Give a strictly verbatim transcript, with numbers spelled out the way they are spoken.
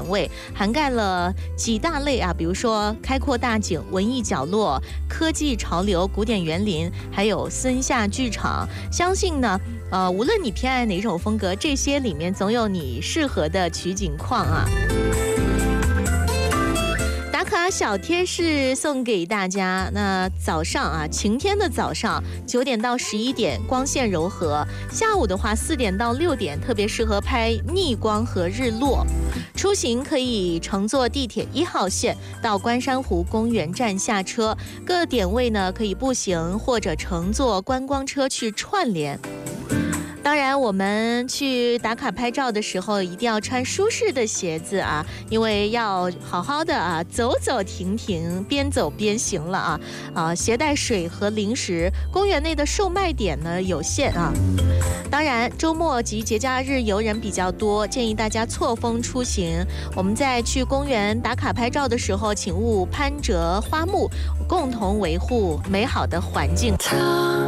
位，涵盖了几大类啊，比如说开阔大景、文艺角落、科技潮流、古典园林，还有森下剧场。相信呢，呃，无论你偏爱哪种风格，这些里面总有你适合的取景框啊。打卡小贴士送给大家。那早上啊，晴天的早上九点到十一点光线柔和，下午的话四点到六点特别适合拍逆光和日落。出行可以乘坐地铁一号线到关山湖公园站下车，各点位呢可以步行或者乘坐观光车去串联。当然，我们去打卡拍照的时候，一定要穿舒适的鞋子啊，因为要好好的啊走走停停，边走边行了啊啊！携带水和零食，公园内的售卖点呢有限啊。当然，周末及节假日游人比较多，建议大家错峰出行。我们在去公园打卡拍照的时候，请勿攀折花木，共同维护美好的环境。